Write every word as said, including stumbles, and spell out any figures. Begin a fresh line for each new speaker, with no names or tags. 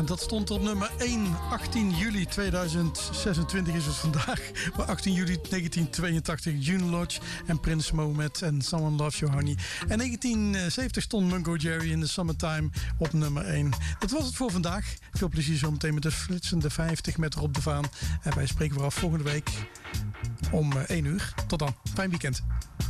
En dat stond op nummer één, achttien juli tweeduizend zesentwintig is het vandaag. Maar achttien juli negentien tweeëntachtig, June Lodge en Prince Mohamed en Someone Loves Your Honey. En negentien zeventig stond Mungo Jerry in the Summertime op nummer één. Dat was het voor vandaag. Veel plezier zometeen met de flitsende vijftig met Rob de Vaan. En wij spreken weer af volgende week om één uur. Tot dan. Fijn weekend.